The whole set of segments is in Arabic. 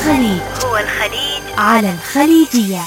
الخليج على الخليجية.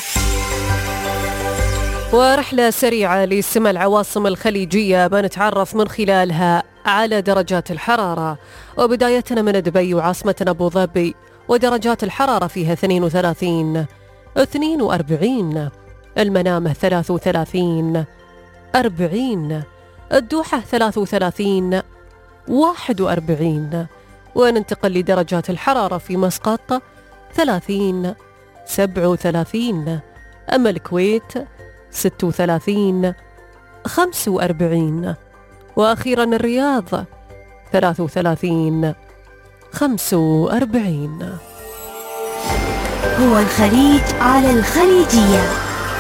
ورحلة سريعة لسمع العواصم الخليجية بنتعرف من خلالها على درجات الحرارة، وبدايتنا من دبي وعاصمتنا أبو ظبي، ودرجات الحرارة فيها 32 42، المنامة 33 40، الدوحة 33 41. وننتقل لدرجات الحرارة في مسقط 30 37، أما الكويت 36 45، وأخيرا الرياض 33 45. هو الخليج على الخليجية.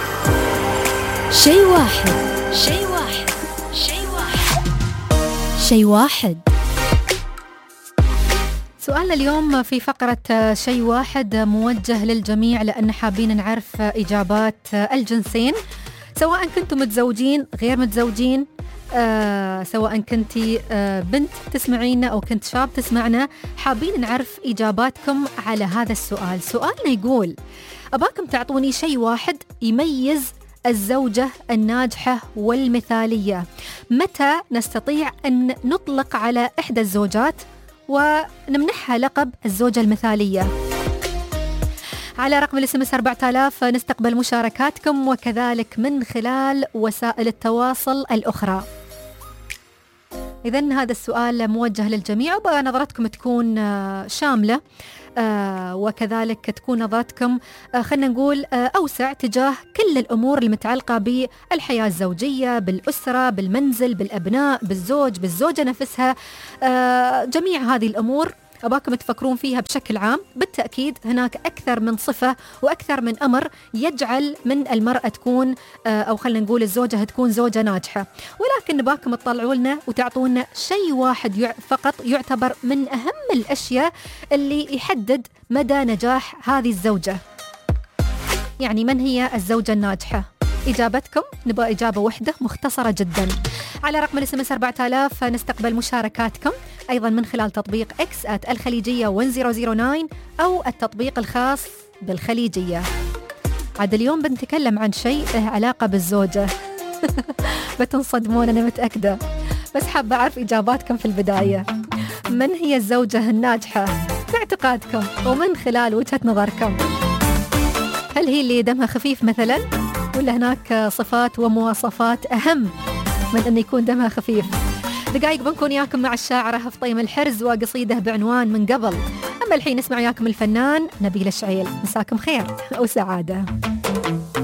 شيء واحد. سؤالنا اليوم في فقرة شيء واحد موجه للجميع، لأن حابين نعرف إجابات الجنسين، سواء كنتم متزوجين غير متزوجين، سواء كنتي بنت تسمعينا أو كنت شاب تسمعنا، حابين نعرف إجاباتكم على هذا السؤال. سؤالنا يقول: أباكم تعطوني شيء واحد يميز الزوجة الناجحة والمثالية. متى نستطيع أن نطلق على إحدى الزوجات ونمنحها لقب الزوجة المثالية؟ على رقم الSMS 4000 نستقبل مشاركاتكم، وكذلك من خلال وسائل التواصل الأخرى. إذن هذا السؤال موجه للجميع، وبقى نظرتكم تكون شاملة، وكذلك تكون نظرتكم خلنا نقول أوسع تجاه كل الأمور المتعلقة بالحياة الزوجية، بالأسرة، بالمنزل، بالأبناء، بالزوجة نفسها. جميع هذه الأمور أباكم تفكرون فيها بشكل عام. بالتأكيد هناك أكثر من صفة وأكثر من أمر يجعل من المرأة تكون أو خلنا نقول الزوجة تكون زوجة ناجحة، ولكن نباكم تطلعوا لنا وتعطونا شيء واحد فقط يعتبر من أهم الأشياء اللي يحدد مدى نجاح هذه الزوجة. يعني من هي الزوجة الناجحة؟ إجابتكم نبغى إجابة واحدة مختصرة جدا. على رقم الSMS 4000 نستقبل مشاركاتكم أيضا من خلال تطبيق X @الخليجية 1009 أو التطبيق الخاص بالخليجية. عاد اليوم بنتكلم عن شيء له علاقة بالزوجة. بتنصدمون أنا متأكدة، بس حابة أعرف إجاباتكم في البداية. من هي الزوجة الناجحة باعتقادكم ومن خلال وجهة نظركم؟ هل هي اللي دمها خفيف مثلا، ولا هناك صفات ومواصفات أهم من أن يكون دمها خفيف؟ دقائق بنكون ياكم مع الشاعرة فطيم الحرز وقصيدة بعنوان من قبل. أما الحين نسمع ياكم الفنان نبيل الشعيل. مساكم خير وسعادة.